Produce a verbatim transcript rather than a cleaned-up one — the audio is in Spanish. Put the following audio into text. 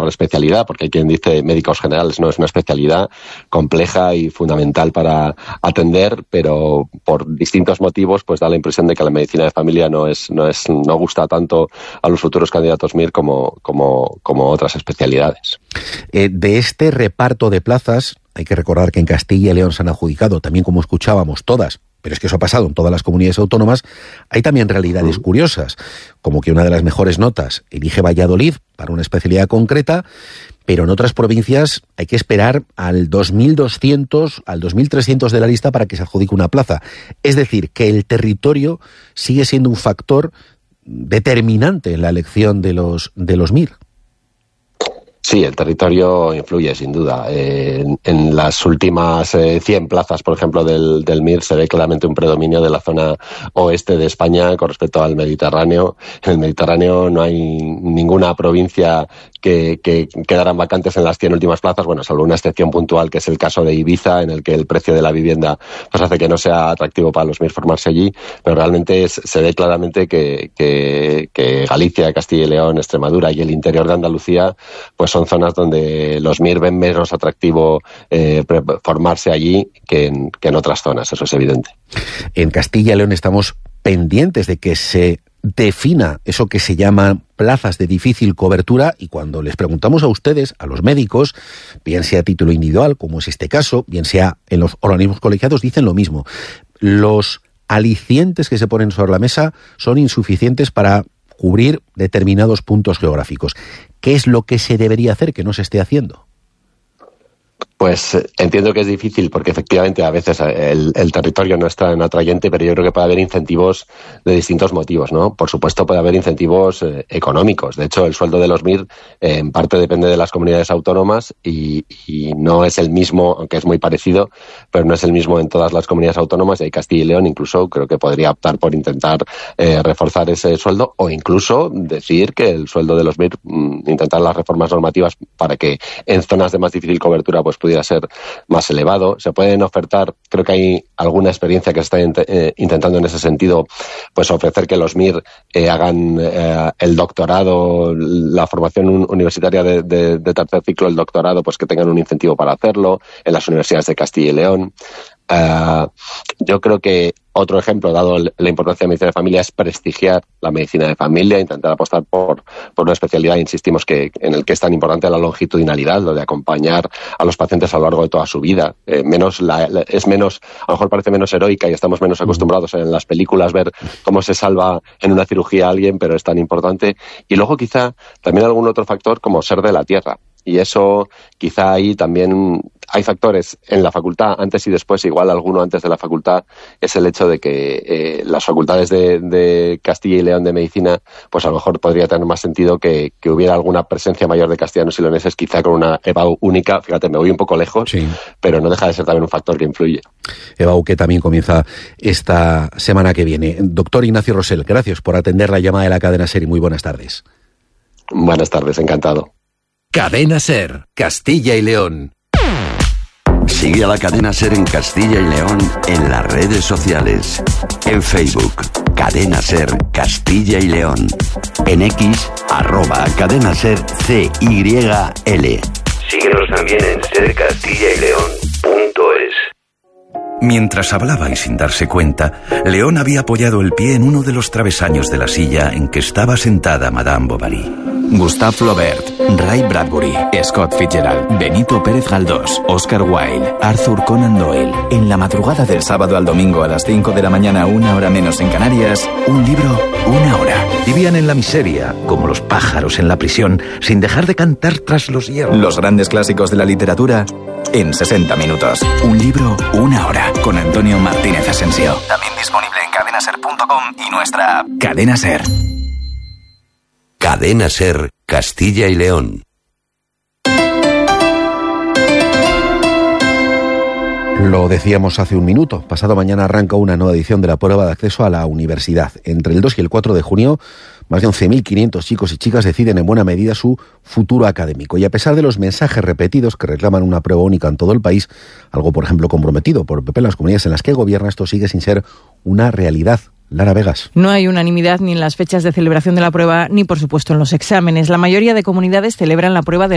la especialidad, porque hay quien dice médicos generales, no, es una especialidad compleja y fundamental para atender, pero por distintos motivos pues da la impresión de que la medicina de familia no es no es no gusta tanto a los futuros candidatos M I R como como como otras especialidades. Eh, de este reparto de plazas, hay que recordar que en Castilla y León se han adjudicado, también como escuchábamos, todas, pero es que eso ha pasado en todas las comunidades autónomas. Hay también realidades uh-huh. curiosas, como que una de las mejores notas elige Valladolid para una especialidad concreta, pero en otras provincias hay que esperar al dos mil doscientos, al dos mil trescientos de la lista para que se adjudique una plaza. Es decir, que el territorio sigue siendo un factor determinante en la elección de los, de los M I R. Sí, el territorio influye, sin duda. Eh, en, en las últimas eh, cien plazas, por ejemplo, del, del M I R, se ve claramente un predominio de la zona oeste de España con respecto al Mediterráneo. En el Mediterráneo no hay ninguna provincia que, que quedaran vacantes en las cien últimas plazas, bueno, salvo una excepción puntual, que es el caso de Ibiza, en el que el precio de la vivienda pues hace que no sea atractivo para los M I R formarse allí, pero realmente es, se ve claramente que, que, que Galicia, Castilla y León, Extremadura y el interior de Andalucía, pues son zonas donde los M I R ven menos atractivo eh, formarse allí que en, que en otras zonas, eso es evidente. En Castilla y León estamos pendientes de que se defina eso que se llama plazas de difícil cobertura, y cuando les preguntamos a ustedes, a los médicos, bien sea a título individual, como es este caso, bien sea en los organismos colegiados, dicen lo mismo. Los alicientes que se ponen sobre la mesa son insuficientes para cubrir determinados puntos geográficos. ¿Qué es lo que se debería hacer que no se esté haciendo? Pues entiendo que es difícil porque efectivamente a veces el, el territorio no es tan atrayente, pero yo creo que puede haber incentivos de distintos motivos, ¿no? Por supuesto puede haber incentivos eh, económicos. De hecho, el sueldo de los M I R eh, en parte depende de las comunidades autónomas y, y no es el mismo, aunque es muy parecido, pero no es el mismo en todas las comunidades autónomas, y hay Castilla y León incluso creo que podría optar por intentar eh, reforzar ese sueldo, o incluso decir que el sueldo de los M I R, mm, intentar las reformas normativas para que en zonas de más difícil cobertura pues pudiera ser más elevado. Se pueden ofertar, creo que hay alguna experiencia que se está int- eh, intentando en ese sentido, pues ofrecer que los M I R eh, hagan eh, el doctorado, la formación un- universitaria de, de, de tercer ciclo, el doctorado, pues que tengan un incentivo para hacerlo en las universidades de Castilla y León. Uh, yo creo que otro ejemplo, dado la importancia de la medicina de familia, es prestigiar la medicina de familia, intentar apostar por, por una especialidad, insistimos, que en el que es tan importante la longitudinalidad, lo de acompañar a los pacientes a lo largo de toda su vida. Eh, menos la, la, es menos, a lo mejor parece menos heroica y estamos menos acostumbrados en las películas ver cómo se salva en una cirugía a alguien, pero es tan importante. Y luego quizá también algún otro factor como ser de la tierra. Y eso quizá ahí también hay factores en la facultad, antes y después, igual alguno antes de la facultad, es el hecho de que eh, las facultades de, de Castilla y León de Medicina, pues a lo mejor podría tener más sentido que, que hubiera alguna presencia mayor de castellanos y leoneses, quizá con una E B A U única. Fíjate, me voy un poco lejos, sí, pero no deja de ser también un factor que influye. E B A U que también comienza esta semana que viene. Doctor Ignacio Rosell, gracias por atender la llamada de la cadena SER y muy buenas tardes. Buenas tardes, encantado. Cadena SER, Castilla y León. Sigue a la cadena SER en Castilla y León en las redes sociales. En Facebook, Cadena SER Castilla y León. En X, arroba Cadena SER C Y L. Síguenos también en ser castilla y león punto es. Mientras hablaba y sin darse cuenta, León había apoyado el pie en uno de los travesaños de la silla en que estaba sentada Madame Bovary. Gustave Flaubert, Ray Bradbury, Scott Fitzgerald, Benito Pérez Galdós, Oscar Wilde, Arthur Conan Doyle. En la madrugada del sábado al domingo a las cinco de la mañana, una hora menos en Canarias, un libro, una hora. Vivían en la miseria, como los pájaros en la prisión, sin dejar de cantar tras los hierros. Los grandes clásicos de la literatura en sesenta minutos. Un libro, una hora, con Antonio Martínez Asensio. También disponible en cadena ser punto com y nuestra app. Cadena SER. Cadena SER Castilla y León. Lo decíamos hace un minuto, pasado mañana arranca una nueva edición de la prueba de acceso a la universidad. Entre el dos y el cuatro de junio, más de once mil quinientos chicos y chicas deciden en buena medida su futuro académico. Y a pesar de los mensajes repetidos que reclaman una prueba única en todo el país, algo por ejemplo comprometido por P P en las comunidades en las que gobierna, esto sigue sin ser una realidad. Lara Vegas. No hay unanimidad ni en las fechas de celebración de la prueba, ni por supuesto en los exámenes. La mayoría de comunidades celebran la prueba del